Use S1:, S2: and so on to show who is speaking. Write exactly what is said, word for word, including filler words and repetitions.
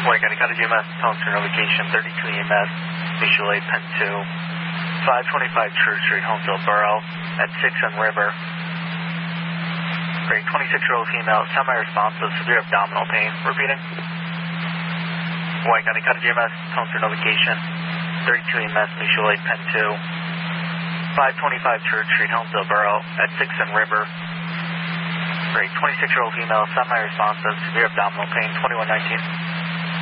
S1: Hawaii County Cottage E M S, telephone notification thirty-two E M S, visual eight, pen two, five twenty-five Church Street, Holmesville Borough, at six on River. Great, twenty-six-year-old female, semi-responsive, severe abdominal pain. Repeating. Hawaii County Cottage E M S, telephone notification thirty-two E M S, visual eight, pen two, five twenty-five Church Street, Holmesville Borough, at six on River. Great, twenty-six-year-old female, semi-responsive, severe abdominal pain, twenty-one nineteen.